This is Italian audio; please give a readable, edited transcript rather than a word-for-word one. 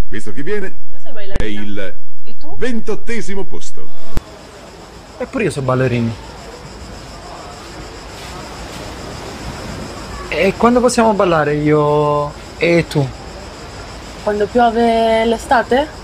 Visto chi viene, Io sei è ballerina. il E tu? 28° posto. Eppure io so ballerini. E quando possiamo ballare io e tu? Quando piove l'estate?